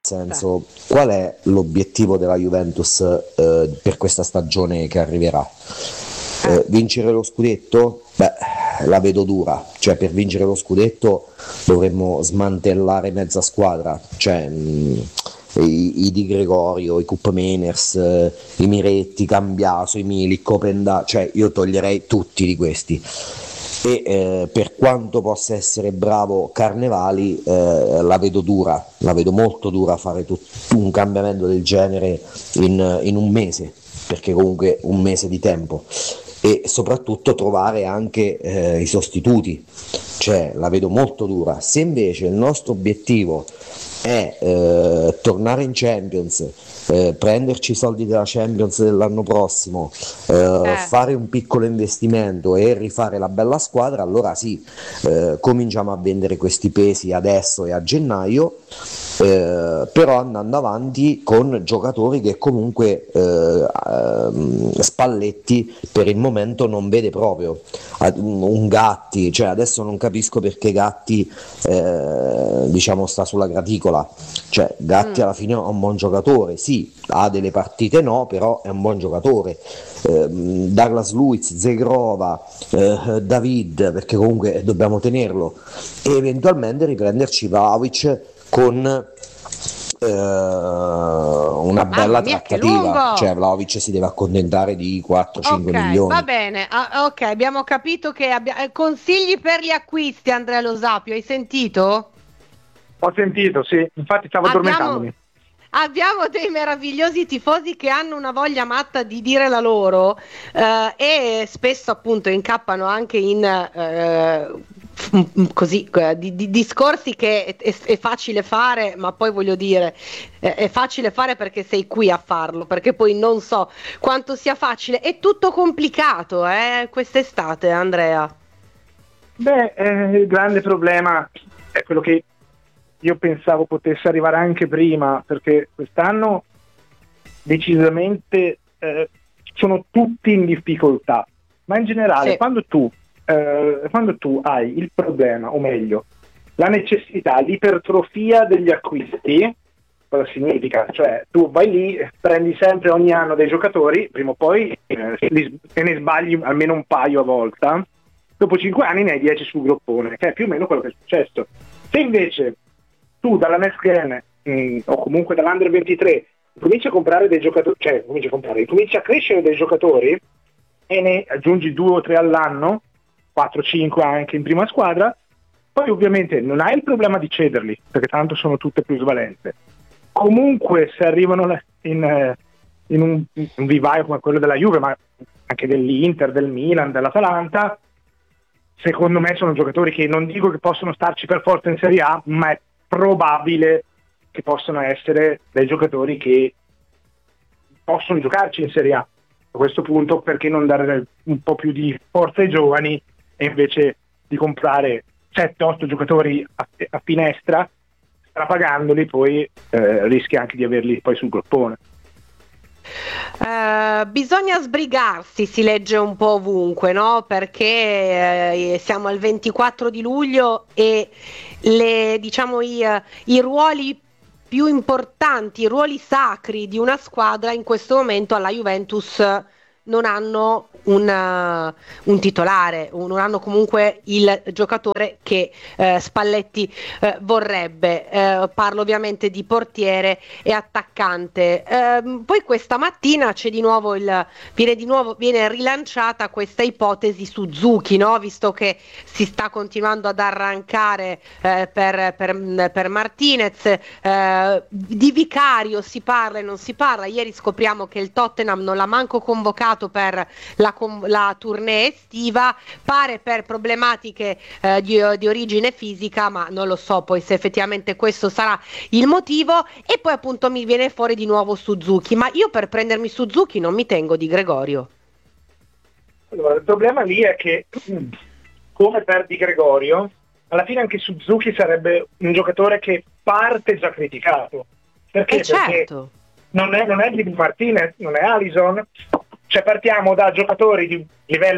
senso, qual è l'obiettivo della Juventus per questa stagione che arriverà? Vincere lo scudetto? Beh, la vedo dura, cioè per vincere lo scudetto dovremmo smantellare mezza squadra, cioè i Di Gregorio, i Koopmeiners, i Miretti, Cambiaso, i Milik, Openda, cioè io toglierei tutti di questi. E per quanto possa essere bravo Carnevali, la vedo dura, la vedo molto dura fare un cambiamento del genere in un mese, perché comunque un mese di tempo, e soprattutto trovare anche i sostituti, cioè la vedo molto dura. Se invece il nostro obiettivo è tornare in Champions, prenderci i soldi della Champions dell'anno prossimo, fare un piccolo investimento e rifare la bella squadra, allora sì, cominciamo a vendere questi pesi adesso e a gennaio, però andando avanti con giocatori che comunque Spalletti per il momento non vede proprio. Un Gatti, cioè adesso non capisco perché Gatti diciamo sta sulla graticola, cioè Gatti alla fine è un buon giocatore, sì, ha delle partite no, però è un buon giocatore. Douglas Luiz, Zegrova, David, perché comunque dobbiamo tenerlo, e eventualmente riprenderci Vlahovic con una bella trattativa, cioè Vlahovic si deve accontentare di 4-5 milioni. Va bene, ok, abbiamo capito che consigli per gli acquisti, Andrea Lo Sapio, hai sentito? Ho sentito, sì, infatti stavo addormentandomi. Abbiamo dei meravigliosi tifosi che hanno una voglia matta di dire la loro, e spesso appunto incappano anche in così di discorsi che è facile fare, ma poi voglio dire è facile fare perché sei qui a farlo, perché poi non so quanto sia facile, è tutto complicato quest'estate, Andrea. Beh, il grande problema è quello che io pensavo potesse arrivare anche prima, perché quest'anno decisamente sono tutti in difficoltà, ma in generale Sì. quando tu hai il problema, o meglio, la necessità, l'ipertrofia degli acquisti, cosa significa? Cioè tu vai lì, prendi sempre ogni anno dei giocatori, prima o poi e ne sbagli almeno un paio a volta, dopo 5 anni ne hai 10 sul groppone, che è più o meno quello che è successo. Se invece tu dalla next gen o comunque dall'Under 23 cominci a comprare dei giocatori, cioè cominci a crescere dei giocatori e ne aggiungi 2 o 3 all'anno, 4-5 anche in prima squadra, poi ovviamente non hai il problema di cederli, perché tanto sono tutte plusvalenze. Comunque se arrivano in un vivaio come quello della Juve, ma anche dell'Inter, del Milan, dell'Atalanta, secondo me sono giocatori che non dico che possono starci per forza in Serie A, ma è probabile che possano essere dei giocatori che possono giocarci in Serie A. A questo punto perché non dare un po' più di forza ai giovani e invece di comprare 7-8 giocatori a finestra, strapagandoli, poi rischi anche di averli poi sul groppone. Bisogna sbrigarsi, si legge un po' ovunque, no? Perché siamo al 24 di luglio e i ruoli più importanti, i ruoli sacri di una squadra in questo momento alla Juventus non hanno un titolare, non hanno comunque il giocatore che Spalletti vorrebbe. Parlo ovviamente di portiere e attaccante. Poi questa mattina viene rilanciata questa ipotesi Suzuki, no? Visto che si sta continuando ad arrancare per Martinez, di Vicario si parla e non si parla. Ieri scopriamo che il Tottenham non l'ha manco convocato per la tournée estiva, pare per problematiche di origine fisica, ma non lo so poi se effettivamente questo sarà il motivo. E poi appunto mi viene fuori di nuovo Suzuki, ma io per prendermi Suzuki non mi tengo Di Gregorio. Allora, il problema lì è che come per Di Gregorio, alla fine anche Suzuki sarebbe un giocatore che parte già criticato, perché Certo. non è Di Martinez, non è Alisson, cioè partiamo da giocatori di livello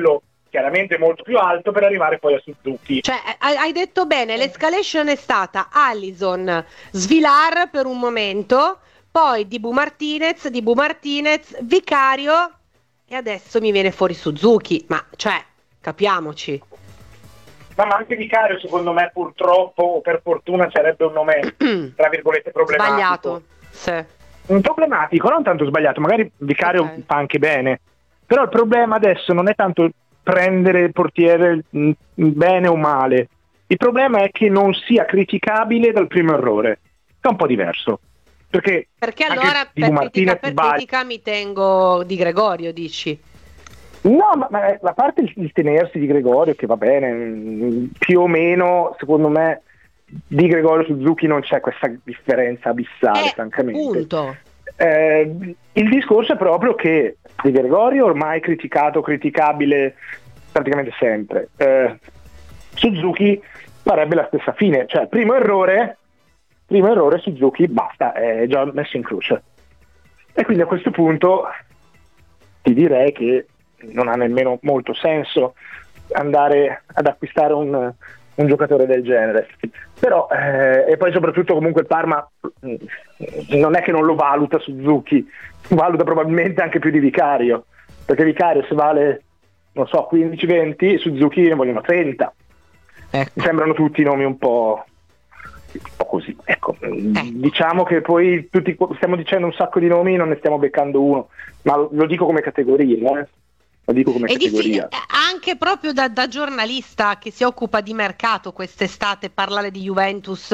chiaramente molto più alto per arrivare poi a Suzuki. Cioè, hai detto bene, l'escalation è stata Allison, Svilar per un momento, poi Dibu Martinez, Vicario e adesso mi viene fuori Suzuki, ma cioè, capiamoci. Ma anche Vicario secondo me purtroppo o per fortuna sarebbe un nome tra virgolette problematico. Sbagliato, sì. Un problematico, non tanto sbagliato, magari Vicario Okay. fa anche bene, però il problema adesso non è tanto prendere il portiere bene o male, il problema è che non sia criticabile dal primo errore, che è un po' diverso. Perché allora anche per critica mi tengo Di Gregorio, dici? No, ma a parte il tenersi di Gregorio, che va bene, più o meno, secondo me, di Gregorio Suzuki non c'è questa differenza abissale, francamente. Punto. Il discorso è proprio che Di Gregorio ormai criticabile praticamente sempre. Suzuki farebbe la stessa fine, cioè primo errore Suzuki, basta, è già messo in croce. E quindi a questo punto ti direi che non ha nemmeno molto senso andare ad acquistare un giocatore del genere. Però e poi soprattutto comunque il Parma non è che non lo valuta Suzuki, valuta probabilmente anche più di Vicario, perché Vicario se vale non so 15-20, Suzuki ne vogliono 30. Ecco. Mi sembrano tutti nomi un po' così, ecco. Diciamo che poi tutti stiamo dicendo un sacco di nomi, non ne stiamo beccando uno, ma lo dico come categoria, Lo dico come categoria. Anche proprio da giornalista che si occupa di mercato quest'estate parlare di Juventus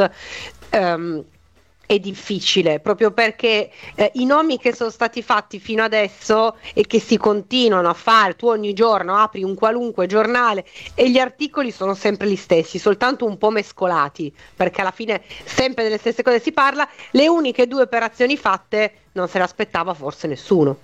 è difficile, proprio perché i nomi che sono stati fatti fino adesso e che si continuano a fare, tu ogni giorno apri un qualunque giornale e gli articoli sono sempre gli stessi, soltanto un po' mescolati, perché alla fine sempre delle stesse cose si parla. Le uniche 2 operazioni fatte non se le aspettava forse nessuno.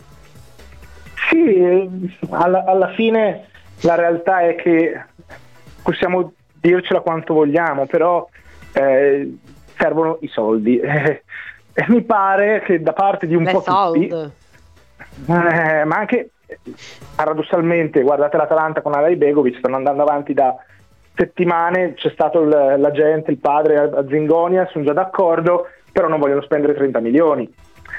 Sì, alla fine la realtà è che possiamo dircela quanto vogliamo, però servono i soldi. E mi pare che da parte di un po' tutti, ma anche paradossalmente, guardate l'Atalanta con Alay Begovic, stanno andando avanti da settimane, c'è stato l'agente, il padre a Zingonia, sono già d'accordo, però non vogliono spendere 30 milioni.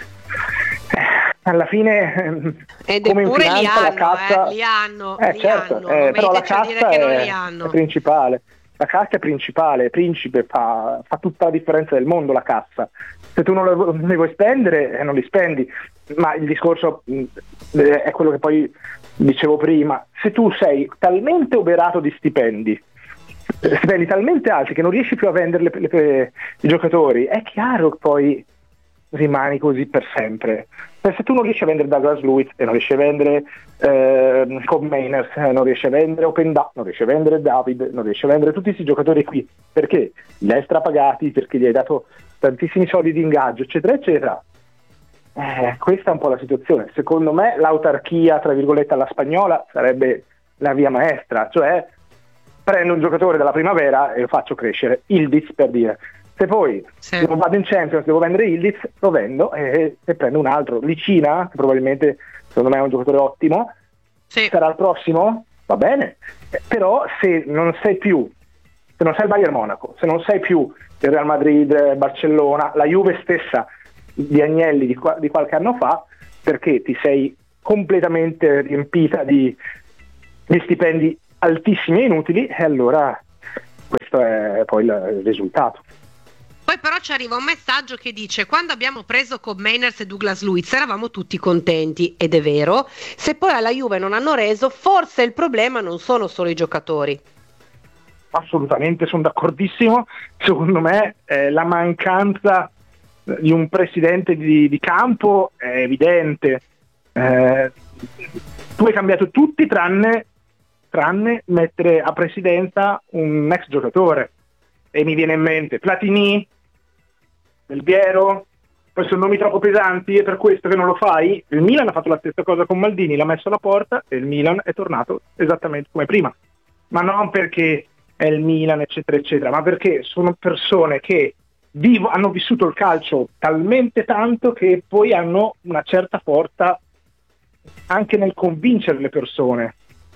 Alla fine ed come eppure in finanza, la cassa li hanno, però la cassa dire che non li hanno. è principale. La cassa è principale, principe, fa tutta la differenza del mondo la cassa. Se tu non li vuoi spendere, non li spendi. Ma il discorso è quello che poi dicevo prima. Se tu sei talmente oberato di stipendi talmente alti che non riesci più a vendere i giocatori, è chiaro che poi rimani così per sempre. Se tu non riesci a vendere Douglas Luiz e non riesci a vendere Cobb Mainers, non riesci a vendere Openda, non riesci a vendere David, non riesci a vendere tutti questi giocatori qui, perché li hai strapagati, perché gli hai dato tantissimi soldi di ingaggio, eccetera, eccetera. Questa è un po' la situazione. Secondo me l'autarchia, tra virgolette, alla spagnola sarebbe la via maestra, cioè prendo un giocatore della primavera e lo faccio crescere, Ildiz per dire. Se poi non vado in Champions, devo vendere Ildiz, lo vendo e prendo un altro. Licina, che probabilmente secondo me è un giocatore ottimo, sarà il prossimo, va bene, però se non sei il Bayern Monaco, se non sei più il Real Madrid, Barcellona, la Juve stessa di Agnelli di qualche anno fa, perché ti sei completamente riempita di stipendi altissimi e inutili, e allora questo è poi il risultato. Poi però ci arriva un messaggio che dice: quando abbiamo preso Cobb Mainers e Douglas Luiz eravamo tutti contenti, ed è vero. Se poi alla Juve non hanno reso, forse il problema non sono solo i giocatori. Assolutamente, sono d'accordissimo. Secondo me la mancanza di un presidente di campo è evidente. Tu hai cambiato tutti tranne mettere a presidenza un ex giocatore, e mi viene in mente Platini, Del Piero, poi sono nomi troppo pesanti e per questo che non lo fai. Il Milan ha fatto la stessa cosa con Maldini, l'ha messo alla porta e il Milan è tornato esattamente come prima, ma non perché è il Milan eccetera eccetera, ma perché sono persone che hanno vissuto il calcio talmente tanto che poi hanno una certa forza anche nel convincere le persone.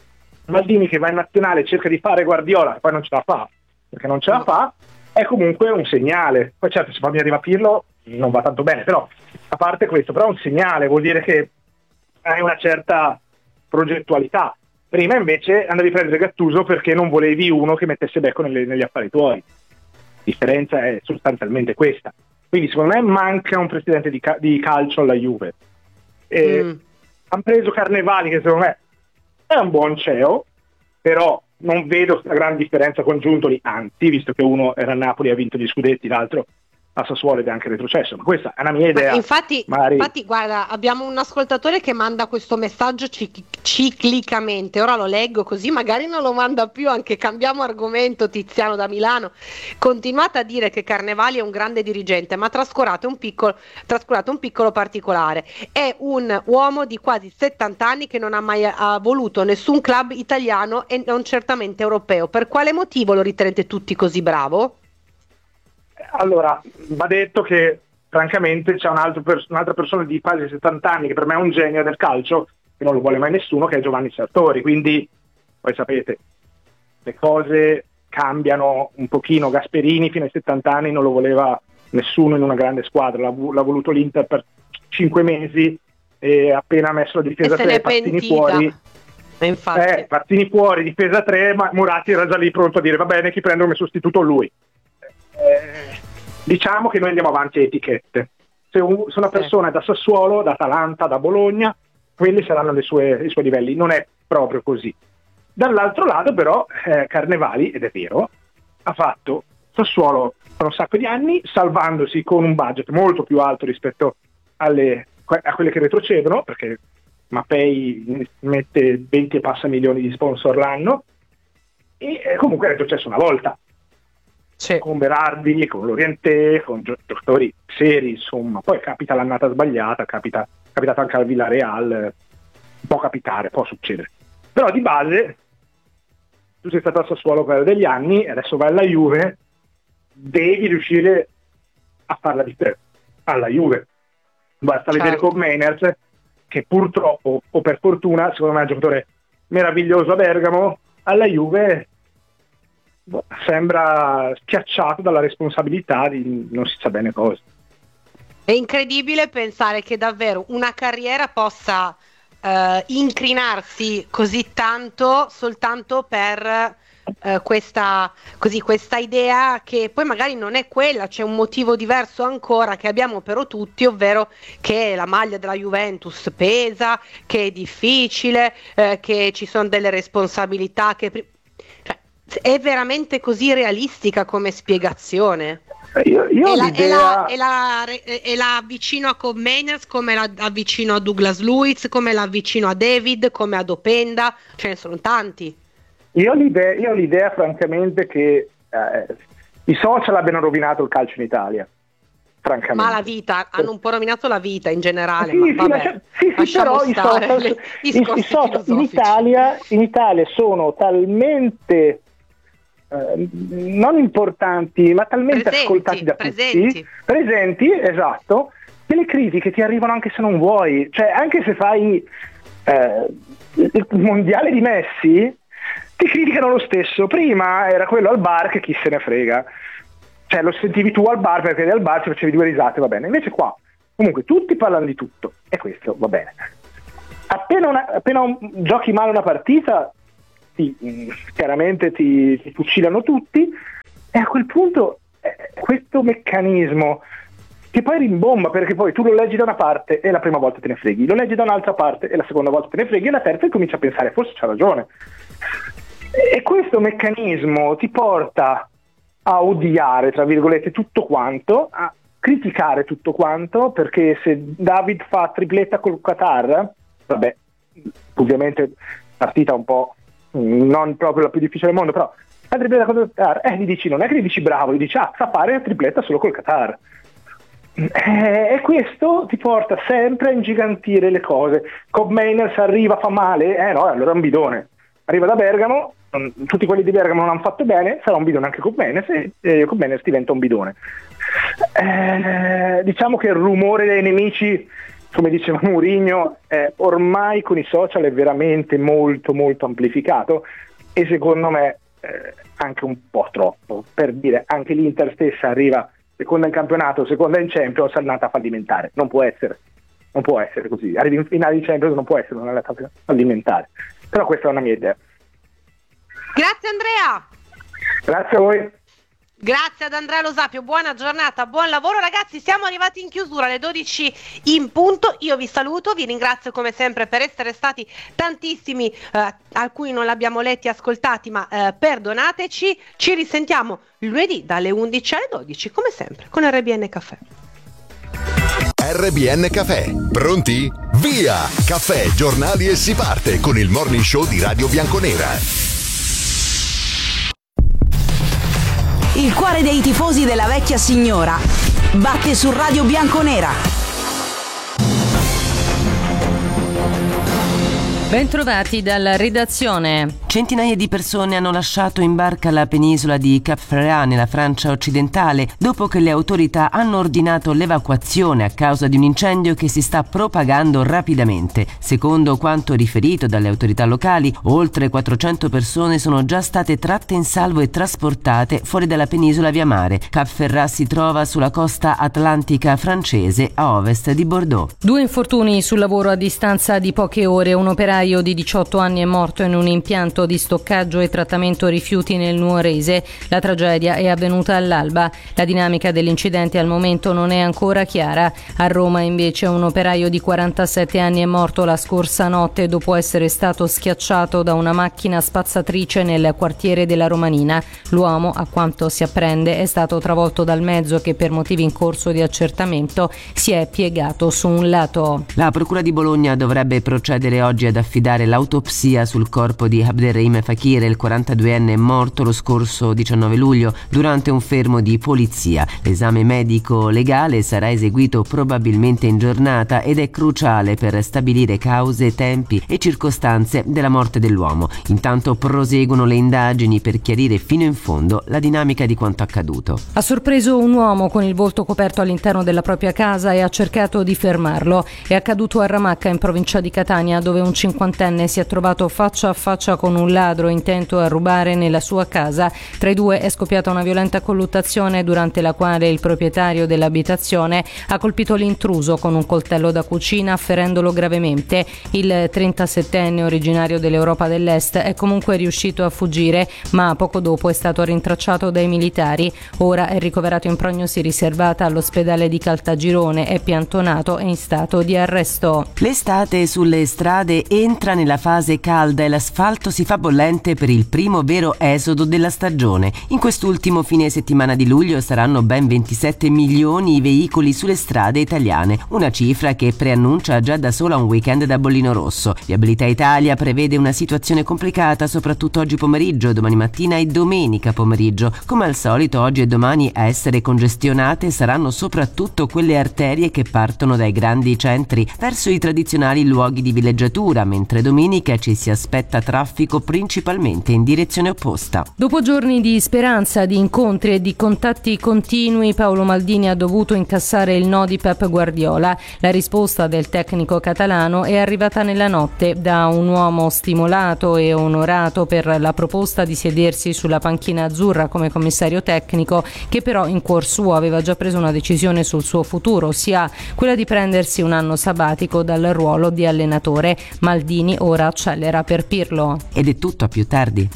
Maldini che va in nazionale e cerca di fare Guardiola e poi non ce la fa, perché non ce la fa, è comunque un segnale. Poi certo, se poi mi arriva Pirlo non va tanto bene, però a parte questo, però è un segnale, vuol dire che hai una certa progettualità. Prima invece andavi a prendere Gattuso perché non volevi uno che mettesse becco negli affari tuoi. La differenza è sostanzialmente questa. Quindi secondo me manca un presidente di calcio alla Juve. Hanno preso Carnevali, che secondo me è un buon CEO, però non vedo una gran differenza con Giuntoli, anzi, visto che uno era a Napoli e ha vinto gli scudetti, l'altro a Sassuolo ed è anche retrocesso, ma questa è una mia idea. Infatti, guarda, abbiamo un ascoltatore che manda questo messaggio ciclicamente, ora lo leggo così magari non lo manda più, anche cambiamo argomento. Tiziano da Milano: continuate a dire che Carnevali è un grande dirigente, ma trascurate un piccolo particolare: è un uomo di quasi 70 anni che non ha mai voluto nessun club italiano e non certamente europeo. Per quale motivo lo ritenete tutti così bravo? Allora, va detto che francamente c'è un'altra persona di quasi 70 anni che per me è un genio del calcio, che non lo vuole mai nessuno, che è Giovanni Sartori. Quindi, poi sapete, le cose cambiano un pochino. Gasperini fino ai 70 anni non lo voleva nessuno in una grande squadra, l'ha voluto l'Inter per 5 mesi e appena messo la difesa 3, Pazzini fuori. Pazzini fuori, difesa 3, ma Muratti era già lì pronto a dire va bene, chi prende come sostituto lui. Diciamo che noi andiamo avanti a etichette. Se una persona è da Sassuolo, da Atalanta, da Bologna, quelli saranno i suoi livelli. Non è proprio così. Dall'altro lato però Carnevali, ed è vero, ha fatto Sassuolo per un sacco di anni, salvandosi con un budget molto più alto rispetto a quelle che retrocedono, perché Mapei mette 20 e passa milioni di sponsor l'anno, e comunque è retrocesso una volta. Sì. Con Berardi, con Lorientè, con giocatori seri, insomma. Poi capita l'annata sbagliata, capitato anche al Villarreal, può capitare, può succedere. Però di base, tu sei stato al Sassuolo per degli anni e adesso vai alla Juve, devi riuscire a farla di te, alla Juve. Basta vedere con Meiners, che purtroppo, o per fortuna, secondo me è un giocatore meraviglioso a Bergamo, alla Juve sembra schiacciato dalla responsabilità di non si sa bene cosa. È incredibile pensare che davvero una carriera possa incrinarsi così tanto soltanto per questa idea che poi magari non è quella, c'è un motivo diverso ancora che abbiamo però tutti, ovvero che la maglia della Juventus pesa, che è difficile, che ci sono delle responsabilità è veramente così realistica come spiegazione? La avvicino a Cobb Mainers, come la avvicino a Douglas Luiz, come la avvicino a David, come a Openda, ce ne sono tanti. Io ho l'idea francamente che i social abbiano rovinato il calcio in Italia. Francamente. Ma la vita, hanno un po' rovinato la vita in generale. Sì, ma vabbè, però i social in Italia sono talmente non importanti, ma talmente ascoltati da tutti, presenti, esatto, che le critiche ti arrivano anche se non vuoi. Cioè, anche se fai il mondiale di Messi, ti criticano lo stesso. Prima era quello al bar che chi se ne frega, cioè lo sentivi tu al bar perché eri al bar, ci facevi 2 risate, va bene. Invece qua comunque tutti parlano di tutto e questo va bene. Appena giochi male una partita, chiaramente ti fucilano tutti, e a quel punto questo meccanismo che poi rimbomba, perché poi tu lo leggi da una parte e la prima volta te ne freghi, lo leggi da un'altra parte e la seconda volta te ne freghi, e la terza cominci a pensare forse c'ha ragione, e questo meccanismo ti porta a odiare, tra virgolette, tutto quanto, a criticare tutto quanto, perché se David fa tripletta col Qatar, vabbè, ovviamente partita un po' non proprio la più difficile del mondo, però la tripletta col Qatar, gli dici, non è che gli dici bravo, gli dici sa fare la tripletta solo col Qatar, e questo ti porta sempre a ingigantire le cose. Cobb Mainers arriva, fa male, no, allora è un bidone. Arriva da Bergamo, tutti quelli di Bergamo non hanno fatto bene, sarà un bidone anche Cobb Mainers, e Cobb Mainers diventa un bidone. Diciamo che il rumore dei nemici come diceva Mourinho, ormai con i social è veramente molto molto amplificato, e secondo me anche un po' troppo. Per dire, anche l'Inter stessa arriva seconda in campionato, seconda in Champions, annata fallimentare. Non può essere così. Arrivi in finale di Champions, non può essere un'annata fallimentare. Però questa è una mia idea. Grazie Andrea. Grazie a voi. Grazie ad Andrea Lo Sapio, buona giornata, buon lavoro ragazzi, siamo arrivati in chiusura alle 12 in punto, io vi saluto, vi ringrazio come sempre per essere stati tantissimi, alcuni non l'abbiamo letti e ascoltati, ma perdonateci, ci risentiamo lunedì dalle 11 alle 12 come sempre con RBN Caffè. RBN Caffè, pronti? Via! Caffè, giornali e si parte con il morning show di Radio Bianconera. Il cuore dei tifosi della vecchia signora batte su Radio Bianconera. Bentrovati dalla redazione. Centinaia di persone hanno lasciato in barca la penisola di Cap Ferrat nella Francia occidentale dopo che le autorità hanno ordinato l'evacuazione a causa di un incendio che si sta propagando rapidamente. Secondo quanto riferito dalle autorità locali, oltre 400 persone sono già state tratte in salvo e trasportate fuori dalla penisola via mare. Cap Ferrat si trova sulla costa atlantica francese a ovest di Bordeaux. 2 infortuni sul lavoro a distanza di poche ore. Un operaio di 18 anni è morto in un impianto di stoccaggio e trattamento rifiuti nel Nuorese. La tragedia è avvenuta all'alba. La dinamica dell'incidente al momento non è ancora chiara. A Roma invece un operaio di 47 anni è morto la scorsa notte dopo essere stato schiacciato da una macchina spazzatrice nel quartiere della Romanina. L'uomo, a quanto si apprende, è stato travolto dal mezzo che per motivi in corso di accertamento si è piegato su un lato. La Procura di Bologna dovrebbe procedere oggi ad affidare l'autopsia sul corpo di Abderrahim Fakir, il 42enne morto lo scorso 19 luglio durante un fermo di polizia. L'esame medico legale sarà eseguito probabilmente in giornata ed è cruciale per stabilire cause, tempi e circostanze della morte dell'uomo. Intanto proseguono le indagini per chiarire fino in fondo la dinamica di quanto accaduto. Ha sorpreso un uomo con il volto coperto all'interno della propria casa e ha cercato di fermarlo. È accaduto a Ramacca, in provincia di Catania, dove un 50enne si è trovato faccia a faccia con un ladro intento a rubare nella sua casa. Tra i due è scoppiata una violenta colluttazione durante la quale il proprietario dell'abitazione ha colpito l'intruso con un coltello da cucina, ferendolo gravemente. Il 37enne, originario dell'Europa dell'Est, è comunque riuscito a fuggire, ma poco dopo è stato rintracciato dai militari. Ora è ricoverato in prognosi riservata all'ospedale di Caltagirone, è piantonato e in stato di arresto. L'estate sulle strade entra nella fase calda e l'asfalto si fa bollente per il primo vero esodo della stagione. In quest'ultimo fine settimana di luglio saranno ben 27 milioni i veicoli sulle strade italiane, una cifra che preannuncia già da sola un weekend da bollino rosso. Viabilità Italia prevede una situazione complicata soprattutto oggi pomeriggio, domani mattina e domenica pomeriggio. Come al solito, oggi e domani a essere congestionate saranno soprattutto quelle arterie che partono dai grandi centri verso i tradizionali luoghi di villeggiatura, mentre domenica ci si aspetta traffico principalmente in direzione opposta. Dopo giorni di speranza, di incontri e di contatti continui, Paolo Maldini ha dovuto incassare il no di Pep Guardiola. La risposta del tecnico catalano è arrivata nella notte da un uomo stimolato e onorato per la proposta di sedersi sulla panchina azzurra come commissario tecnico, che però in cuor suo aveva già preso una decisione sul suo futuro, ossia quella di prendersi un anno sabbatico dal ruolo di allenatore. Maldini ora accelera per Pirlo. Ed è tutto, a più tardi.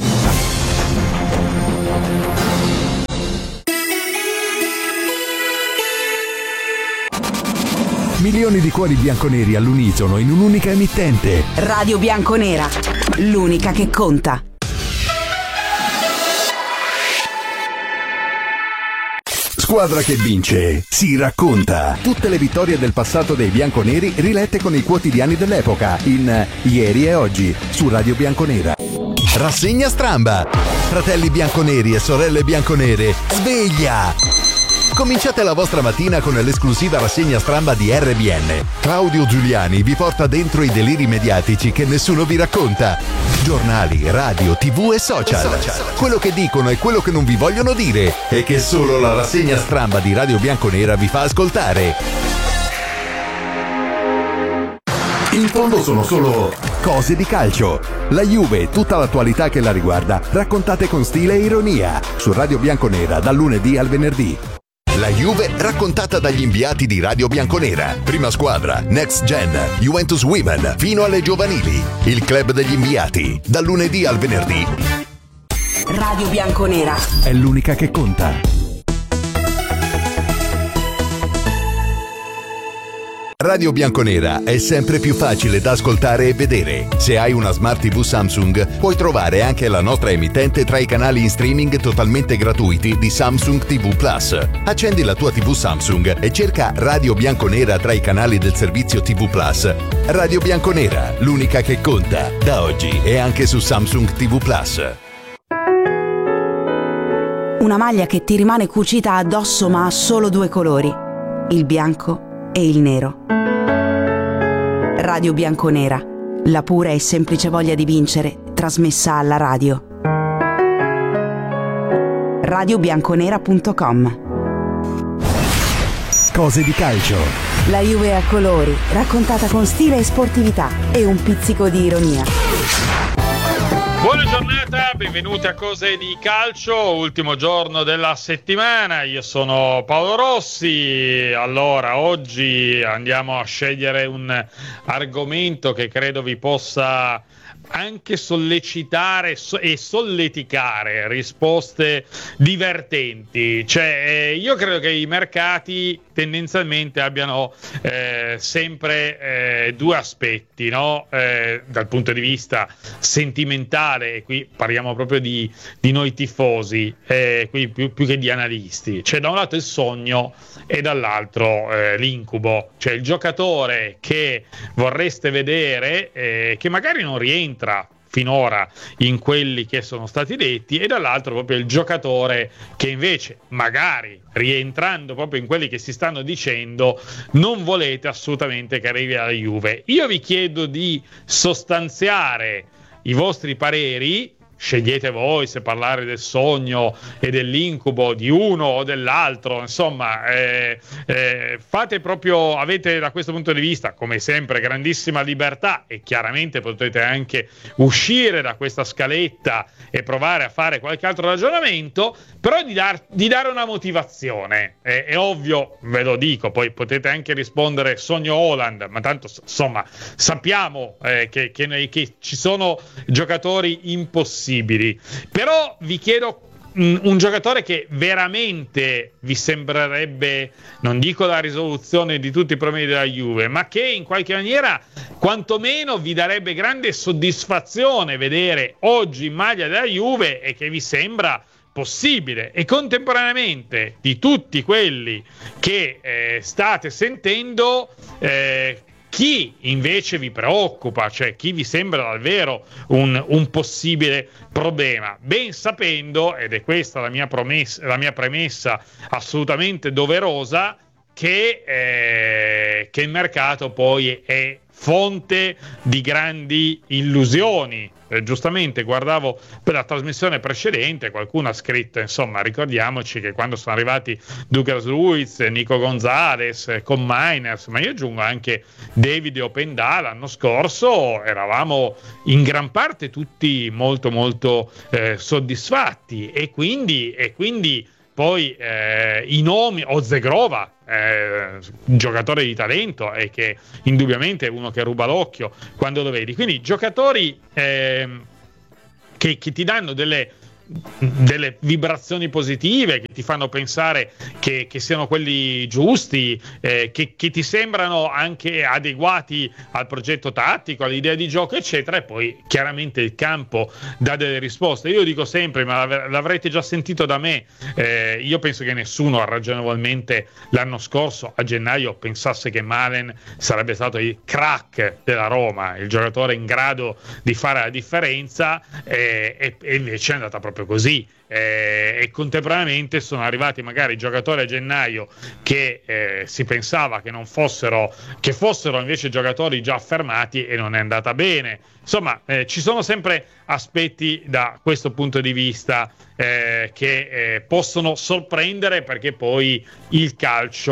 Milioni di cuori bianconeri all'unisono in un'unica emittente. Radio Bianconera, l'unica che conta. Squadra che vince, si racconta. Tutte le vittorie del passato dei bianconeri rilette con i quotidiani dell'epoca in Ieri e Oggi su Radio Bianconera. Rassegna Stramba. Fratelli bianconeri e sorelle bianconere, sveglia! Cominciate la vostra mattina con l'esclusiva rassegna stramba di RBN. Claudio Giuliani vi porta dentro i deliri mediatici che nessuno vi racconta. Giornali, radio, TV e social. Quello che dicono e quello che non vi vogliono dire e che solo la rassegna stramba di Radio Bianconera vi fa ascoltare. In fondo sono solo cose di calcio. La Juve e tutta l'attualità che la riguarda, raccontate con stile e ironia, su Radio Bianconera dal lunedì al venerdì. La Juve raccontata dagli inviati di Radio Bianconera. Prima squadra, Next Gen, Juventus Women, fino alle giovanili. Il club degli inviati, dal lunedì al venerdì. Radio Bianconera È l'unica che conta. Radio Bianconera è sempre più facile da ascoltare e vedere. Se hai una Smart TV Samsung, puoi trovare anche la nostra emittente tra i canali in streaming totalmente gratuiti di Samsung TV Plus. Accendi la tua TV Samsung e cerca Radio Bianconera tra i canali del servizio TV Plus. Radio Bianconera, l'unica che conta, da oggi e anche su Samsung TV Plus. Una maglia che ti rimane cucita addosso ma ha solo due colori, il bianco e il nero. Radio Bianconera, la pura e semplice voglia di vincere trasmessa alla radio. radiobianconera.com. Cose di calcio. La Juve a colori, raccontata con stile e sportività e un pizzico di ironia. Buona giornata, benvenuti a Cose di Calcio, ultimo giorno della settimana. Io sono Paolo Rossi. Allora, oggi andiamo a scegliere un argomento che credo vi possa anche sollecitare e solleticare risposte divertenti. Cioè, io credo che i mercati tendenzialmente abbiano sempre due aspetti, no? Dal punto di vista sentimentale, e qui parliamo proprio di noi tifosi, qui più che di analisti. C'è da un lato il sogno e dall'altro l'incubo, cioè il giocatore che vorreste vedere, che magari non rientra finora in quelli che sono stati detti, e dall'altro proprio il giocatore che invece magari rientrando proprio in quelli che si stanno dicendo non volete assolutamente che arrivi alla Juve. Io vi chiedo di sostanziare i vostri pareri. Scegliete voi se parlare del sogno e dell'incubo di uno o dell'altro, insomma, fate proprio, avete da questo punto di vista, come sempre, grandissima libertà, e chiaramente potete anche uscire da questa scaletta e provare a fare qualche altro ragionamento, però di dare una motivazione. È ovvio, ve lo dico, poi potete anche rispondere sogno Haaland, ma tanto insomma sappiamo che ci sono giocatori impossibili. Però vi chiedo un giocatore che veramente vi sembrerebbe, non dico la risoluzione di tutti i problemi della Juve, ma che in qualche maniera quantomeno vi darebbe grande soddisfazione vedere oggi in maglia della Juve e che vi sembra possibile, e contemporaneamente di tutti quelli che state sentendo, chi invece vi preoccupa, cioè chi vi sembra davvero un possibile problema, ben sapendo, ed è questa la mia premessa assolutamente doverosa, che il mercato poi è fonte di grandi illusioni. Giustamente guardavo per la trasmissione precedente, qualcuno ha scritto, insomma, ricordiamoci che quando sono arrivati Douglas Luiz, Nico Gonzalez con Miners, ma io aggiungo anche David Openda l'anno scorso, eravamo in gran parte tutti molto molto soddisfatti, e quindi poi i nomi, Ozegrova, giocatore di talento, e che indubbiamente è uno che ruba l'occhio quando lo vedi, quindi giocatori che ti danno delle vibrazioni positive, che ti fanno pensare che siano quelli giusti, che ti sembrano anche adeguati al progetto tattico, all'idea di gioco, eccetera, e poi chiaramente il campo dà delle risposte. Io dico sempre, ma l'avrete già sentito da me, io penso che nessuno ragionevolmente l'anno scorso a gennaio pensasse che Malen sarebbe stato il crack della Roma, il giocatore in grado di fare la differenza, e invece è andata proprio così, e contemporaneamente sono arrivati magari giocatori a gennaio che si pensava che fossero invece giocatori già affermati, e non è andata bene. Insomma, ci sono sempre aspetti da questo punto di vista che possono sorprendere, perché poi il calcio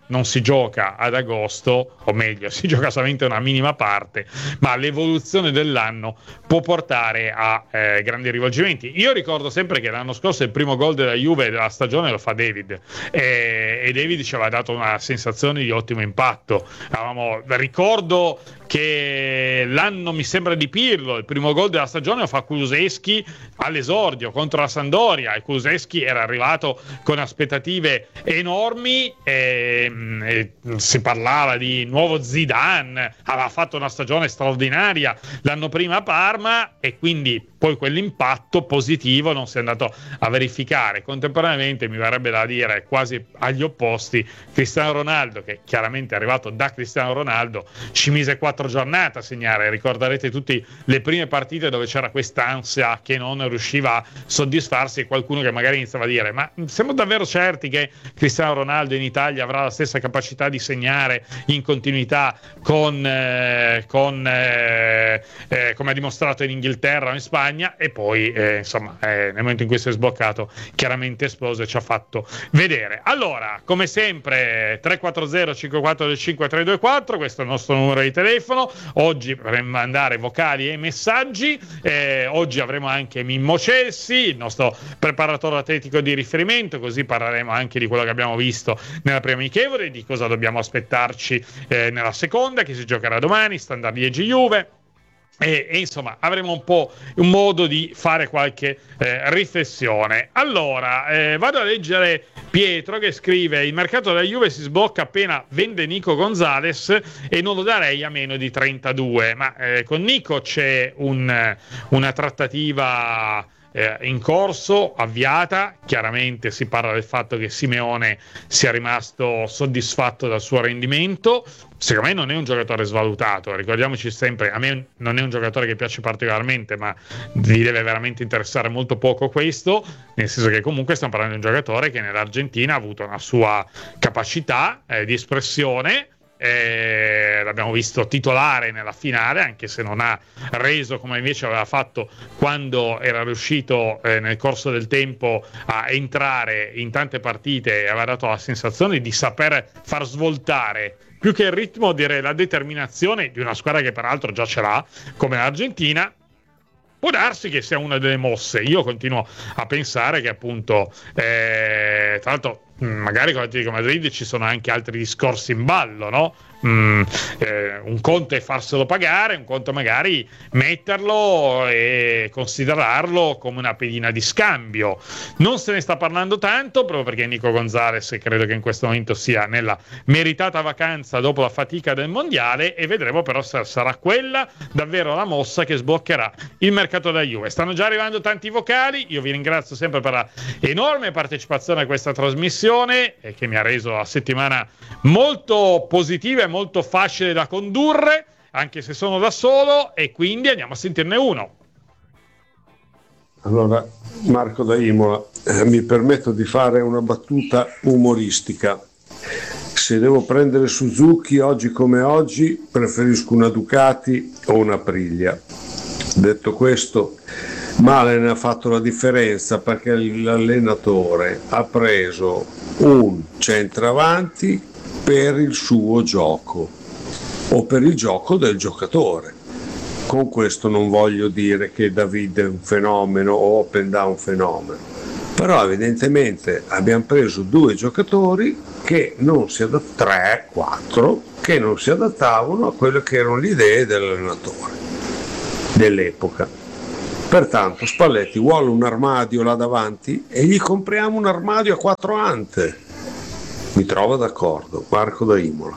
non si gioca ad agosto, o meglio si gioca solamente una minima parte, ma l'evoluzione dell'anno può portare a grandi rivolgimenti. Io ricordo sempre che l'anno scorso il primo gol della Juve della stagione lo fa David, e David ci aveva dato una sensazione di ottimo impatto. Ricordo che l'anno, mi sembra, di Pirlo, il primo gol della stagione lo fa Kulusevski all'esordio contro la Sampdoria, e Kulusevski era arrivato con aspettative enormi, e si parlava di nuovo Zidane, aveva fatto una stagione straordinaria l'anno prima a Parma, e quindi poi quell'impatto positivo non si è andato a verificare. Contemporaneamente mi verrebbe da dire, quasi agli opposti, Cristiano Ronaldo, che chiaramente è arrivato da Cristiano Ronaldo, ci mise 4 giornate a segnare. Ricorderete tutte le prime partite dove c'era quest'ansia che non riusciva a soddisfarsi, e qualcuno che magari iniziava a dire: ma siamo davvero certi che Cristiano Ronaldo in Italia avrà la stessa capacità di segnare in continuità come ha dimostrato in Inghilterra o in Spagna? E poi nel momento in cui si è sbloccato, chiaramente esplose e ci ha fatto vedere. Allora, come sempre, 340 5425 324, questo è il nostro numero di telefono. Oggi per mandare vocali e messaggi. Oggi avremo anche Mimmo Celsi, il nostro preparatore atletico di riferimento, così parleremo anche di quello che abbiamo visto nella prima amichevole, di cosa dobbiamo aspettarci nella seconda, che si giocherà domani, Standard Liegi Juve. E insomma avremo un po' un modo di fare qualche riflessione. Allora vado a leggere Pietro che scrive: il mercato della Juve si sblocca appena vende Nico Gonzalez, e non lo darei a meno di 32. Ma con Nico c'è una trattativa in corso, avviata. Chiaramente si parla del fatto che Simeone sia rimasto soddisfatto dal suo rendimento. Secondo me non è un giocatore svalutato, ricordiamoci sempre, a me non è un giocatore che piace particolarmente, ma gli deve veramente interessare molto poco questo, nel senso che comunque stiamo parlando di un giocatore che nell'Argentina ha avuto una sua capacità di espressione. L'abbiamo visto titolare nella finale, anche se non ha reso come invece aveva fatto quando era riuscito nel corso del tempo a entrare in tante partite, e aveva dato la sensazione di saper far svoltare più che il ritmo, direi la determinazione di una squadra che peraltro già ce l'ha come l'Argentina. Può darsi che sia una delle mosse. Io continuo a pensare che appunto tra l'altro magari con l'Atletico Madrid ci sono anche altri discorsi in ballo, no? Un conto è farselo pagare, un conto magari metterlo e considerarlo come una pedina di scambio. Non se ne sta parlando tanto, proprio perché Nico Gonzalez credo che in questo momento sia nella meritata vacanza dopo la fatica del mondiale, e vedremo però se sarà quella davvero la mossa che sbloccherà il mercato della Juve. Stanno già arrivando tanti vocali, io vi ringrazio sempre per la enorme partecipazione a questa trasmissione, che mi ha reso la settimana molto positiva e molto facile da condurre, anche se sono da solo, e quindi andiamo a sentirne uno. Allora, Marco da Imola, mi permetto di fare una battuta umoristica. Se devo prendere Suzuki oggi come oggi, preferisco una Ducati o una Aprilia. Detto questo, Malen ha fatto la differenza, perché l'allenatore ha preso un centravanti per il suo gioco o per il gioco del giocatore. Con questo non voglio dire che David è un fenomeno o Openda un fenomeno, però evidentemente abbiamo preso 2 giocatori che non si adattavano, 3, 4, che non si adattavano a quelle che erano le idee dell'allenatore dell'epoca. Pertanto Spalletti vuole un armadio là davanti e gli compriamo un armadio a 4 ante. Mi trovo d'accordo. Marco da Imola.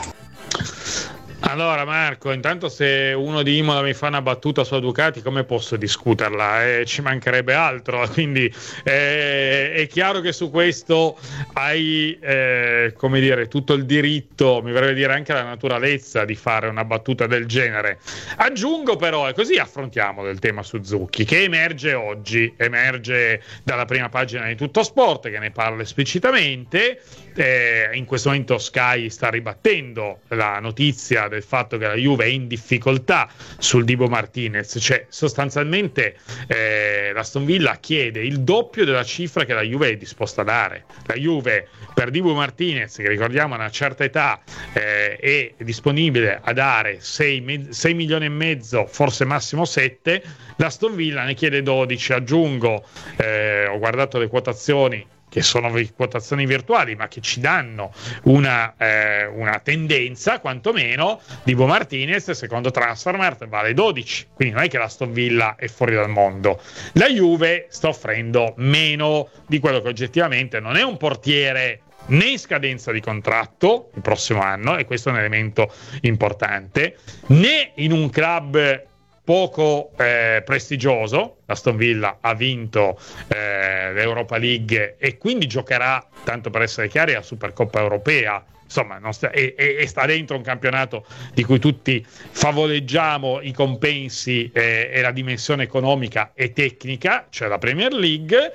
Allora Marco, intanto se uno di Imola mi fa una battuta sulla Ducati, come posso discuterla? Ci mancherebbe altro, quindi è chiaro che su questo hai come dire, tutto il diritto, mi vorrei dire anche la naturalezza di fare una battuta del genere. Aggiungo però, e così affrontiamo il tema Suzuki, che emerge oggi, emerge dalla prima pagina di Tutto Sport, che ne parla esplicitamente. In questo momento Sky sta ribattendo la notizia del del fatto che la Juve è in difficoltà sul Dibu Martinez, cioè sostanzialmente l'Aston Villa chiede il doppio della cifra che la Juve è disposta a dare. La Juve per Dibu Martinez, che ricordiamo ha una certa età, è disponibile a dare 6 milioni e mezzo, forse massimo 7, l'Aston Villa ne chiede 12. Aggiungo, ho guardato le quotazioni, che sono quotazioni virtuali ma che ci danno una tendenza, quantomeno. Dibu Martinez secondo Transfermarkt vale 12, quindi non è che l'Aston Villa è fuori dal mondo. La Juve sta offrendo meno di quello che oggettivamente non è un portiere né in scadenza di contratto il prossimo anno, e questo è un elemento importante, né in un club poco prestigioso. L'Aston Villa ha vinto l'Europa League e quindi giocherà, tanto per essere chiari, la Supercoppa europea. Insomma, e sta dentro un campionato di cui tutti favoleggiamo i compensi e la dimensione economica e tecnica, cioè la Premier League.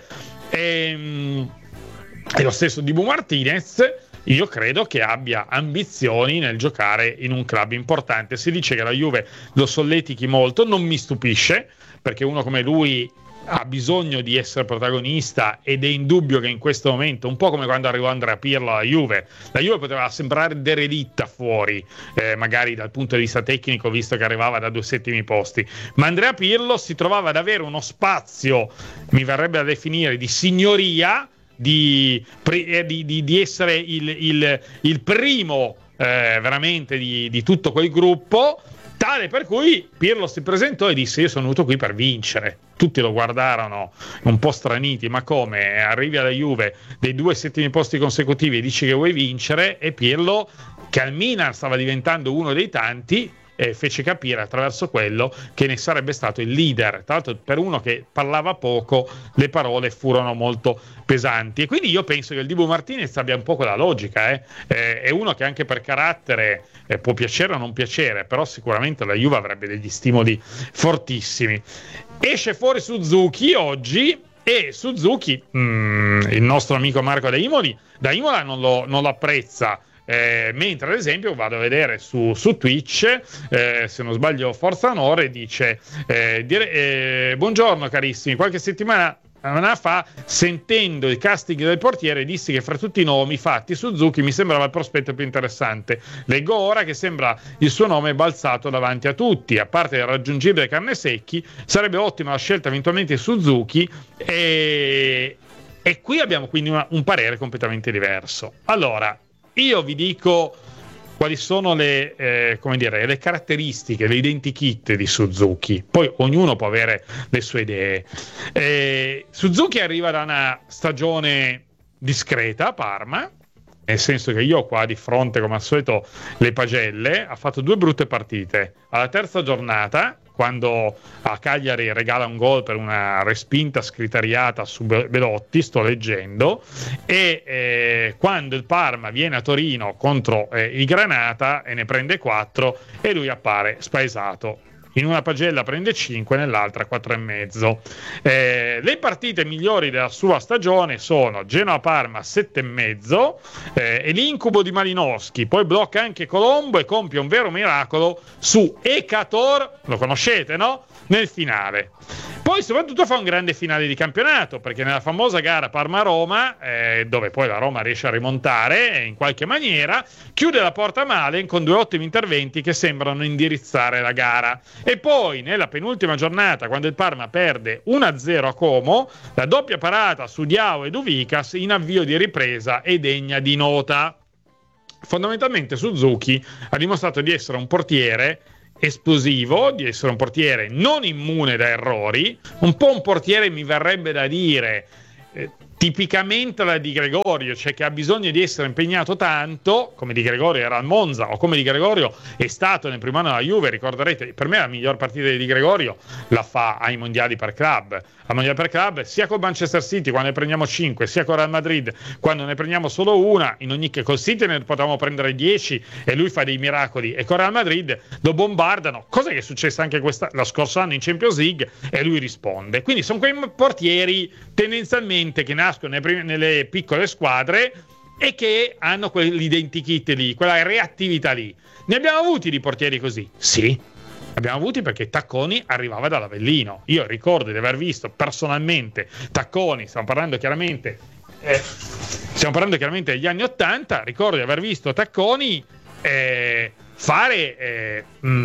E lo stesso Dibu Martinez, io credo che abbia ambizioni nel giocare in un club importante. Si dice che la Juve lo solletichi molto, non mi stupisce, perché uno come lui ha bisogno di essere protagonista, ed è indubbio che in questo momento, un po' come quando arrivò Andrea Pirlo alla Juve, la Juve poteva sembrare derelitta fuori, magari dal punto di vista tecnico, visto che arrivava da 2 settimi posti, ma Andrea Pirlo si trovava ad avere uno spazio, mi verrebbe da definire, di signoria, di essere il primo veramente di tutto quel gruppo, tale per cui Pirlo si presentò e disse: io sono venuto qui per vincere. Tutti lo guardarono un po' straniti, ma come arrivi alla Juve dei 2 settimi posti consecutivi e dici che vuoi vincere? E Pirlo, che al Milan stava diventando uno dei tanti, fece capire attraverso quello che ne sarebbe stato il leader. Tra l'altro, per uno che parlava poco, le parole furono molto pesanti, e quindi io penso che il Dibu Martinez abbia un po' quella logica, è uno che anche per carattere può piacere o non piacere, però sicuramente la Juve avrebbe degli stimoli fortissimi. Esce fuori Suzuki oggi, e Suzuki, il nostro amico Marco da Imola non lo apprezza. Mentre ad esempio vado a vedere su Twitch, se non sbaglio Forza Onore dice buongiorno carissimi, qualche settimana fa, sentendo il casting del portiere, dissi che fra tutti i nomi fatti Suzuki mi sembrava il prospetto più interessante. Leggo ora che sembra il suo nome balzato davanti a tutti. A parte il raggiungibile Carnesecchi, sarebbe ottima la scelta eventualmente Suzuki, e qui abbiamo quindi un parere completamente diverso. Allora, io vi dico quali sono le caratteristiche, le identikit di Suzuki. Poi ognuno può avere le sue idee. Suzuki arriva da una stagione discreta a Parma, nel senso che io ho qua di fronte, come al solito, le pagelle. Ha fatto 2 brutte partite. Alla terza giornata, quando a Cagliari regala un gol per una respinta scriteriata su Belotti, sto leggendo, e quando il Parma viene a Torino contro il Granata e ne prende 4, e lui appare spaesato. In una pagella prende 5, nell'altra 4,5. Le partite migliori della sua stagione sono Genoa-Parma 7,5, e l'incubo di Malinowski. Poi blocca anche Colombo e compie un vero miracolo su Ekator, lo conoscete, no? Nel finale. Poi soprattutto fa un grande finale di campionato, perché nella famosa gara Parma-Roma, dove poi la Roma riesce a rimontare in qualche maniera, chiude la porta male con 2 ottimi interventi che sembrano indirizzare la gara. E poi nella penultima giornata, quando il Parma perde 1-0 a Como, la doppia parata su Diao e Duvikas in avvio di ripresa è degna di nota. Fondamentalmente Suzuki ha dimostrato di essere un portiere esplosivo, di essere un portiere non immune da errori, un po' un portiere, mi verrebbe da dire, tipicamente la Di Gregorio, cioè che ha bisogno di essere impegnato tanto, come Di Gregorio era al Monza, o come Di Gregorio è stato nel primo anno della Juve. Ricorderete, per me la miglior partita di Di Gregorio la fa ai mondiali per club. Al mondiale per club, sia col Manchester City quando ne prendiamo 5, sia con Real Madrid quando ne prendiamo solo una. In ogni caso col City ne potevamo prendere 10 e lui fa dei miracoli, e con Real Madrid lo bombardano, cosa che è successa anche lo scorso anno in Champions League, e lui risponde. Quindi sono quei portieri tendenzialmente che nascono nelle piccole squadre, e che hanno quell'identikit lì, quella reattività lì. Ne abbiamo avuti di portieri così? Sì, abbiamo avuti, perché Tacconi arrivava dall'Avellino. Io ricordo di aver visto personalmente Tacconi, stiamo parlando chiaramente degli anni '80, ricordo di aver visto Tacconi fare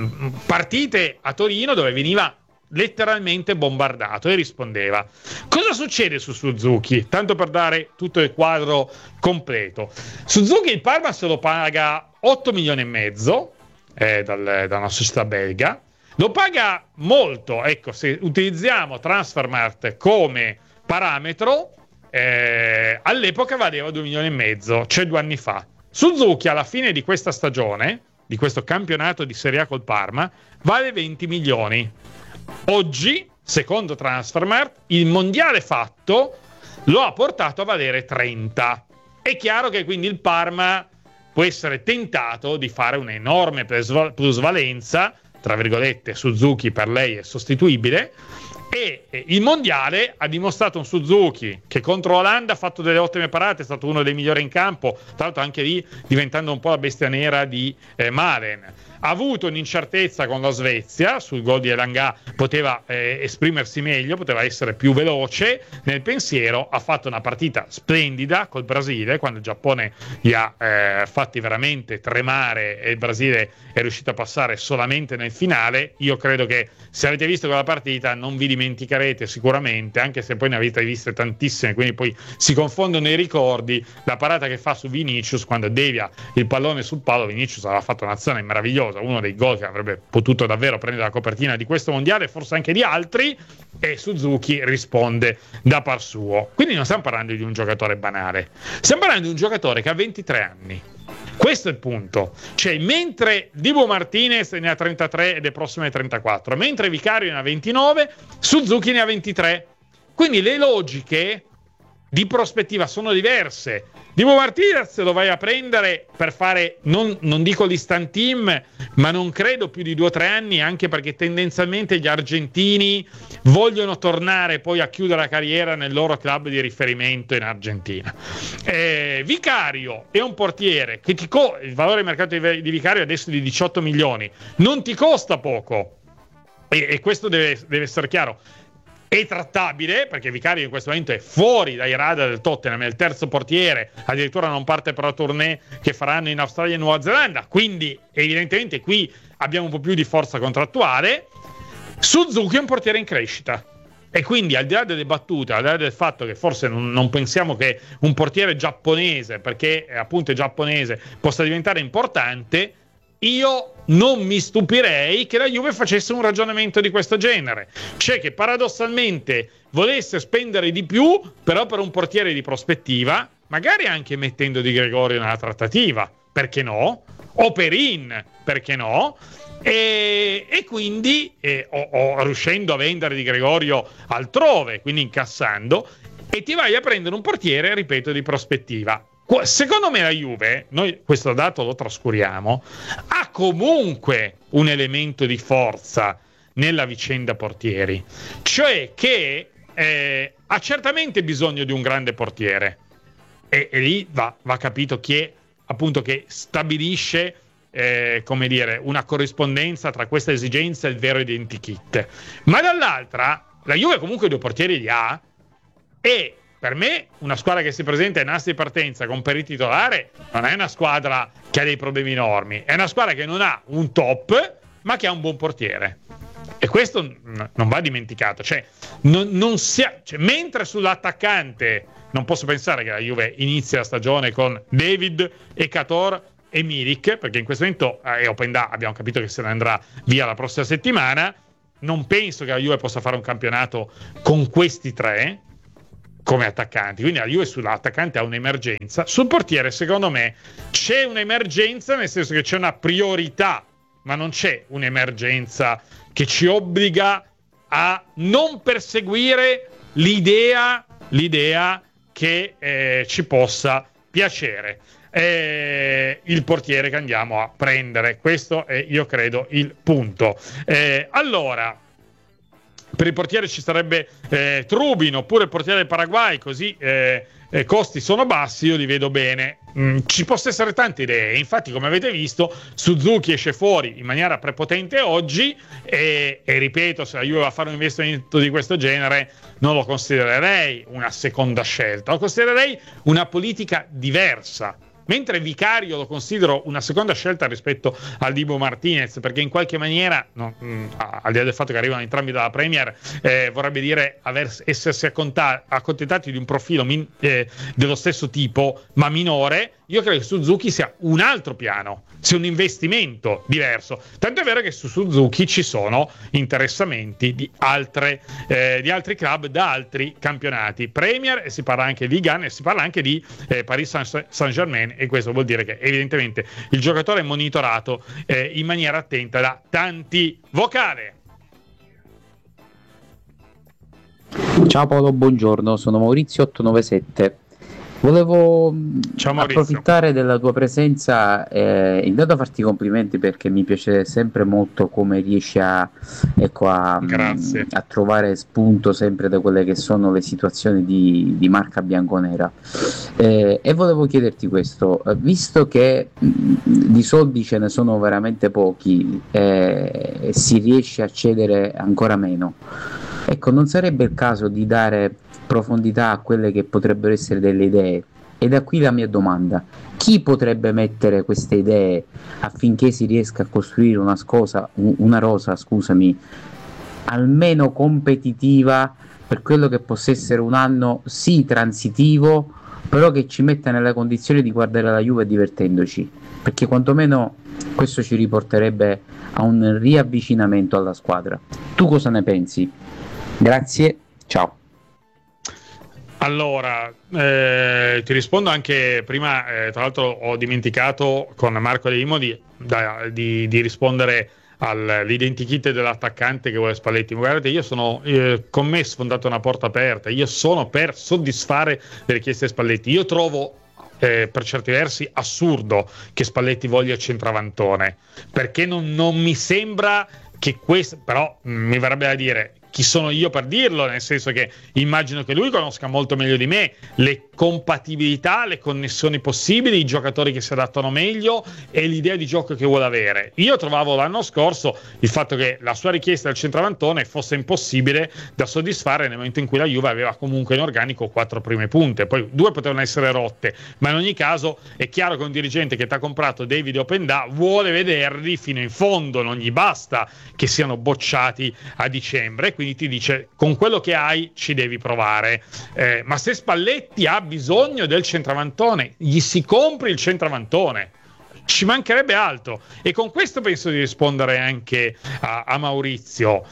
partite a Torino dove veniva letteralmente bombardato e rispondeva. Cosa succede su Suzuki? Tanto per dare tutto il quadro completo. Suzuki il Parma se lo paga 8 milioni e mezzo da una società belga. Lo paga molto, ecco, se utilizziamo Transfermarkt come parametro, all'epoca valeva 2 milioni e mezzo, cioè 2 anni fa. Suzuki alla fine di questa stagione, di questo campionato di Serie A col Parma, vale 20 milioni. Oggi, secondo Transfermarkt, il mondiale fatto lo ha portato a valere 30. È chiaro che quindi il Parma può essere tentato di fare un'enorme plusvalenza, tra virgolette. Suzuki per lei è sostituibile, e il mondiale ha dimostrato un Suzuki che contro l'Olanda ha fatto delle ottime parate, è stato uno dei migliori in campo, tra l'altro anche lì diventando un po' la bestia nera di Malen. Ha avuto un'incertezza con la Svezia, sul gol di Elanga poteva esprimersi meglio, poteva essere più veloce nel pensiero. Ha fatto una partita splendida col Brasile, quando il Giappone li ha fatti veramente tremare e il Brasile è riuscito a passare solamente nel finale. Io credo che se avete visto quella partita non vi dimenticherete sicuramente, anche se poi ne avete viste tantissime, quindi poi si confondono i ricordi, la parata che fa su Vinicius quando devia il pallone sul palo. Vinicius aveva fatto un'azione meravigliosa, uno dei gol che avrebbe potuto davvero prendere la copertina di questo mondiale, forse anche di altri, e Suzuki risponde da par suo. Quindi non stiamo parlando di un giocatore banale, stiamo parlando di un giocatore che ha 23 anni. Questo è il punto. Cioè, mentre Dibu Martinez ne ha 33 ed è prossimo ai 34, mentre Vicario ne ha 29, Suzuki ne ha 23. Quindi le logiche di prospettiva sono diverse. Dibu Martinez lo vai a prendere per fare, non dico l'instant team, ma non credo più di 2 o 3 anni, anche perché tendenzialmente gli argentini vogliono tornare poi a chiudere la carriera nel loro club di riferimento in Argentina. Vicario è un portiere che il valore di mercato di Vicario adesso è di 18 milioni, non ti costa poco, e questo deve essere chiaro. È trattabile, perché Vicario in questo momento è fuori dai radar del Tottenham, è il terzo portiere, addirittura non parte per la tournée che faranno in Australia e Nuova Zelanda, quindi evidentemente qui abbiamo un po' più di forza contrattuale. Suzuki è un portiere in crescita, e quindi al di là delle battute, al di là del fatto che forse non pensiamo che un portiere giapponese, perché appunto è giapponese, possa diventare importante, io non mi stupirei che la Juve facesse un ragionamento di questo genere, cioè che paradossalmente volesse spendere di più, però per un portiere di prospettiva, magari anche mettendo Di Gregorio nella trattativa, perché no? O Perin, perché no? E quindi o riuscendo a vendere Di Gregorio altrove, quindi incassando, e ti vai a prendere un portiere, ripeto, di prospettiva. Secondo me la Juve, noi questo dato lo trascuriamo, ha comunque un elemento di forza nella vicenda portieri, cioè che ha certamente bisogno di un grande portiere, e lì va capito chi è appunto che stabilisce come dire, una corrispondenza tra questa esigenza e il vero identikit. Ma dall'altra la Juve comunque 2 portieri li ha, e per me una squadra che si presenta in asse di partenza con Perin titolare non è una squadra che ha dei problemi enormi, è una squadra che non ha un top ma che ha un buon portiere, e questo non va dimenticato. Cioè, mentre sull'attaccante non posso pensare che la Juve inizi la stagione con David, Ekator e Milik, perché in questo momento Openda abbiamo capito che se ne andrà via la prossima settimana. Non penso che la Juve possa fare un campionato con questi 3 come attaccanti, quindi la Juve sull'attaccante ha un'emergenza. Sul portiere secondo me c'è un'emergenza, nel senso che c'è una priorità, ma non c'è un'emergenza che ci obbliga a non perseguire l'idea che ci possa piacere il portiere che andiamo a prendere. Questo è, io credo, il punto. Allora, per il portiere ci sarebbe Trubin oppure il portiere del Paraguay, così costi sono bassi, io li vedo bene. Ci possono essere tante idee, infatti come avete visto Suzuki esce fuori in maniera prepotente oggi e ripeto, se la Juve va a fare un investimento di questo genere non lo considererei una seconda scelta, lo considererei una politica diversa. Mentre Vicario lo considero una seconda scelta rispetto al Dibu Martinez, perché in qualche maniera, al di là del fatto che arrivano entrambi dalla Premier, vorrebbe dire essersi accontentati di un profilo dello stesso tipo, ma minore. Io credo che Suzuki sia un altro piano, sia un investimento diverso. Tanto è vero che su Suzuki ci sono interessamenti di altri club da altri campionati Premier, e si parla anche di Ligue 1 e si parla anche di Paris Saint-Germain, e questo vuol dire che evidentemente il giocatore è monitorato in maniera attenta da tanti. Vocale. Ciao Paolo, buongiorno, sono Maurizio 897. Volevo approfittare della tua presenza e intanto farti i complimenti, perché mi piace sempre molto come riesci a trovare spunto sempre da quelle che sono le situazioni di marca bianconera, e volevo chiederti questo, visto che di soldi ce ne sono veramente pochi e si riesce a cedere ancora meno, ecco, non sarebbe il caso di dare profondità a quelle che potrebbero essere delle idee? E da qui la mia domanda: chi potrebbe mettere queste idee affinché si riesca a costruire una rosa, almeno competitiva, per quello che possa essere un anno sì transitivo, però che ci metta nella condizione di guardare la Juve divertendoci, perché quantomeno questo ci riporterebbe a un riavvicinamento alla squadra. Tu cosa ne pensi? Grazie, ciao. Allora, ti rispondo anche prima, tra l'altro ho dimenticato con Marco De Imo di rispondere all'identikit dell'attaccante che vuole Spalletti. Guardate, io sono con me sfondate una porta aperta, io sono per soddisfare le richieste di Spalletti. Io trovo per certi versi assurdo che Spalletti voglia il centravantone, perché non mi sembra che questo, però mi verrebbe da dire chi sono io per dirlo, nel senso che immagino che lui conosca molto meglio di me le compatibilità, le connessioni possibili, i giocatori che si adattano meglio e l'idea di gioco che vuole avere. Io trovavo l'anno scorso il fatto che la sua richiesta del centravantone fosse impossibile da soddisfare nel momento in cui la Juve aveva comunque in organico 4 prime punte, poi 2 potevano essere rotte, ma in ogni caso è chiaro che un dirigente che ti ha comprato David Openda vuole vederli fino in fondo, non gli basta che siano bocciati a dicembre, quindi ti dice con quello che hai ci devi provare, ma se Spalletti ha bisogno del centravantone gli si compri il centravantone, ci mancherebbe altro. E con questo penso di rispondere anche a Maurizio.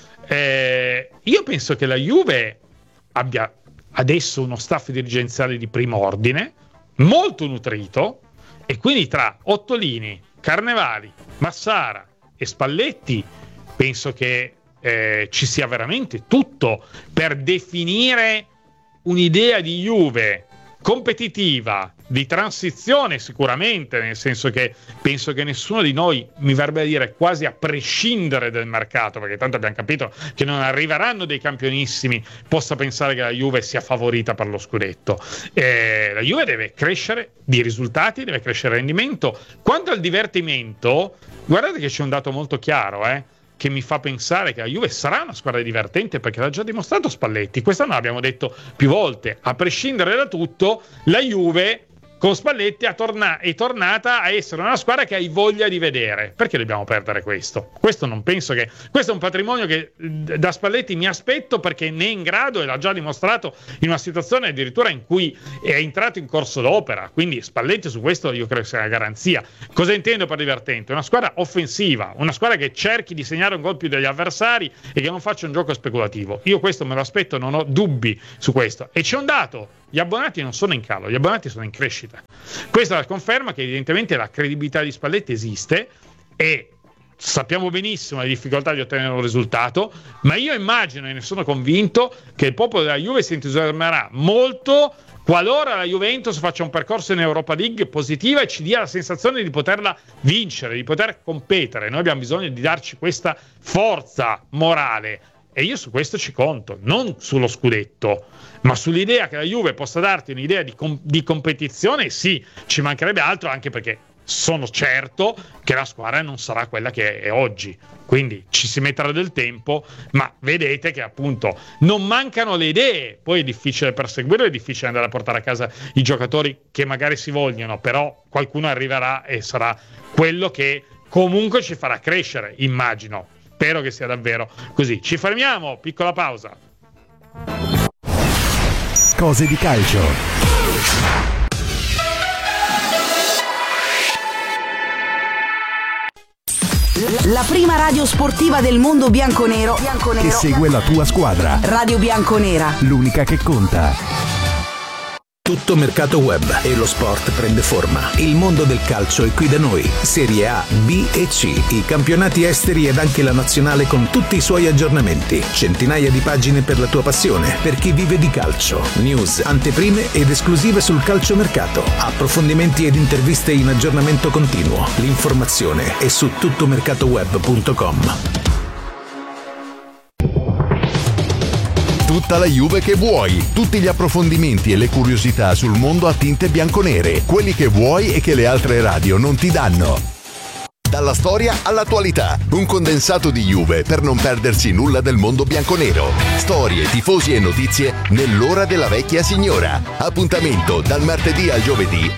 Io penso che la Juve abbia adesso uno staff dirigenziale di primo ordine molto nutrito, e quindi tra Ottolini, Carnevali, Massara e Spalletti penso che ci sia veramente tutto per definire un'idea di Juve competitiva, di transizione sicuramente, nel senso che penso che nessuno di noi, mi verrebbe a dire quasi a prescindere dal mercato, perché tanto abbiamo capito che non arriveranno dei campionissimi, possa pensare che la Juve sia favorita per lo scudetto. La Juve deve crescere di risultati, deve crescere il rendimento. Quanto al divertimento, guardate che c'è un dato molto chiaro, che mi fa pensare che la Juve sarà una squadra divertente, perché l'ha già dimostrato Spalletti. Quest'anno l'abbiamo detto più volte, a prescindere da tutto, la Juve con Spalletti è tornata a essere una squadra che hai voglia di vedere. Perché dobbiamo perdere questo? Questo non penso che... Questo è un patrimonio che da Spalletti mi aspetto, perché ne è in grado e l'ha già dimostrato in una situazione addirittura in cui è entrato in corso d'opera. Quindi Spalletti su questo io credo sia una garanzia. Cosa intendo per divertente? Una squadra offensiva, una squadra che cerchi di segnare un gol più degli avversari e che non faccia un gioco speculativo. Io questo me lo aspetto, non ho dubbi su questo. E c'è un dato: gli abbonati non sono in calo, gli abbonati sono in crescita. Questa conferma che evidentemente la credibilità di Spalletti esiste, e sappiamo benissimo le difficoltà di ottenere un risultato, ma io immagino e ne sono convinto che il popolo della Juve si entusiasmerà molto qualora la Juventus faccia un percorso in Europa League positiva e ci dia la sensazione di poterla vincere, di poter competere. Noi abbiamo bisogno di darci questa forza morale. e io su questo ci conto, non sullo scudetto, ma sull'idea che la Juve possa darti un'idea di competizione. Sì, ci mancherebbe altro, anche perché sono certo che la squadra non sarà quella che è oggi, quindi ci si metterà del tempo, ma vedete che appunto non mancano le idee. Poi è difficile perseguirle, è difficile andare a portare a casa i giocatori che magari si vogliono, però qualcuno arriverà e sarà quello che comunque ci farà crescere, immagino. Spero che sia davvero così. Ci fermiamo, piccola pausa. Cose di calcio. La prima radio sportiva del mondo bianconero Che segue la tua squadra. Radio Bianconera. L'unica che conta. Tutto mercato web e lo sport prende forma. Il mondo del calcio è qui da noi. Serie A, B e C, i campionati esteri ed anche la nazionale con tutti i suoi aggiornamenti. Centinaia di pagine per la tua passione, per chi vive di calcio. News, anteprime ed esclusive sul calciomercato. Approfondimenti ed interviste in aggiornamento continuo. L'informazione è su tuttomercatoweb.com. Tutta la Juve che vuoi, tutti gli approfondimenti e le curiosità sul mondo a tinte bianconere, quelli che vuoi e che le altre radio non ti danno. Dalla storia all'attualità, un condensato di Juve per non perdersi nulla del mondo bianconero. Storie, tifosi e notizie nell'ora della vecchia signora. Appuntamento dal martedì al giovedì.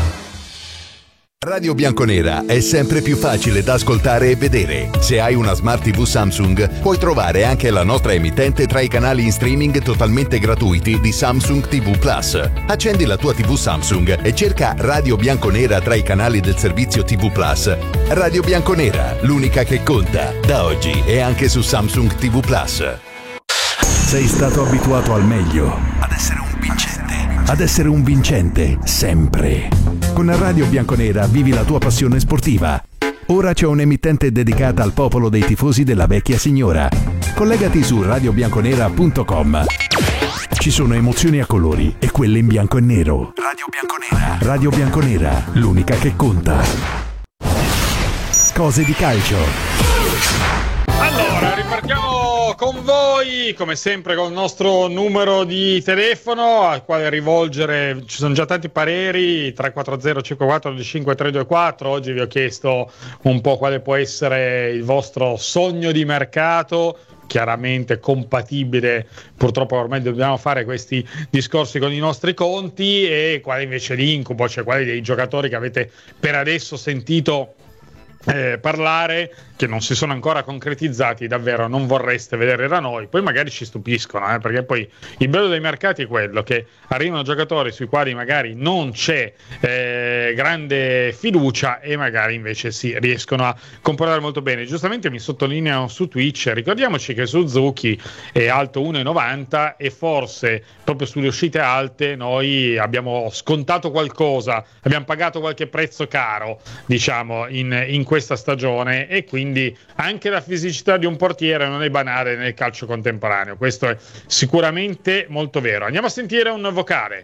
Radio Bianconera è sempre più facile da ascoltare e vedere. Se hai una Smart TV Samsung, puoi trovare anche la nostra emittente tra i canali in streaming totalmente gratuiti di Samsung TV Plus. Accendi la tua TV Samsung e cerca Radio Bianconera tra i canali del servizio TV Plus. Radio Bianconera, l'unica che conta. Da oggi è anche su Samsung TV Plus. Sei stato abituato al meglio. Ad essere un vincente. Ad essere un vincente, sempre. Con Radio Bianconera vivi la tua passione sportiva. Ora c'è un'emittente dedicata al popolo dei tifosi della vecchia signora. Collegati su radiobianconera.com. Ci sono emozioni a colori e quelle in bianco e nero. Radio Bianconera. Radio Bianconera, l'unica che conta. Cose di calcio. Allora, ripartiamo con voi, come sempre con il nostro numero di telefono al quale rivolgere, ci sono già tanti pareri, 340 54 25 324. Oggi vi ho chiesto un po' quale può essere il vostro sogno di mercato, chiaramente compatibile, purtroppo ormai dobbiamo fare questi discorsi con i nostri conti, e quale invece l'incubo, cioè quali dei giocatori che avete per adesso sentito parlare, che non si sono ancora concretizzati, davvero non vorreste vedere da noi. Poi magari ci stupiscono, perché poi il bello dei mercati è quello che arrivano giocatori sui quali magari non c'è grande fiducia e magari invece si riescono a comportare molto bene. Giustamente mi sottolineano su Twitch, ricordiamoci che Suzuki è alto 1,90 e forse proprio sulle uscite alte noi abbiamo scontato qualcosa, abbiamo pagato qualche prezzo caro, diciamo, in questa stagione, e quindi anche la fisicità di un portiere non è banale nel calcio contemporaneo. Questo è sicuramente molto vero. Andiamo a sentire un vocale.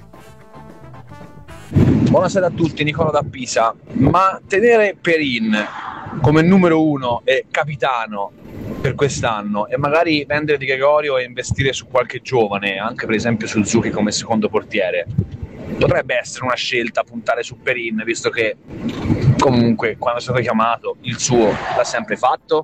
Buonasera a tutti, Nicola da Pisa. Ma tenere Perin come numero 1 e capitano per quest'anno e magari vendere Di Gregorio e investire su qualche giovane, anche per esempio Suzuki come secondo portiere, potrebbe essere una scelta, puntare su Perin, visto che comunque quando è stato chiamato il suo l'ha sempre fatto?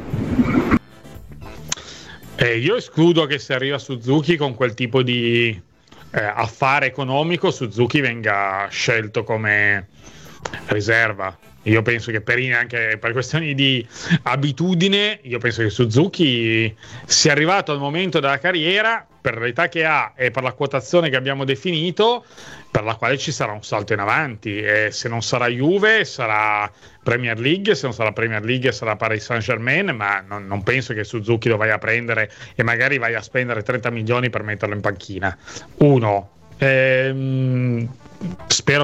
Io escludo che se arriva Suzuki con quel tipo di affare economico, Suzuki venga scelto come riserva. Io penso che Perin, anche per questioni di abitudine, io penso che Suzuki sia arrivato al momento della carriera, per l'età che ha e per la quotazione che abbiamo definito, per la quale ci sarà un salto in avanti, e se non sarà Juve sarà Premier League, se non sarà Premier League sarà Paris Saint-Germain, ma non penso che Suzuki lo vai a prendere e magari vai a spendere 30 milioni per metterlo in panchina. Spero